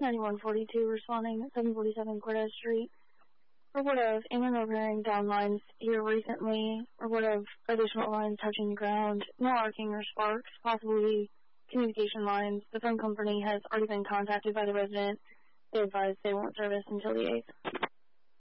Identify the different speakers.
Speaker 1: 9142 responding at 747 Cortez Street. Report of inland repairing down lines here recently. Report of additional lines touching the ground. No arcing or sparks, possibly communication lines. The phone company has already been contacted by the resident. They advise they won't service until the 8th.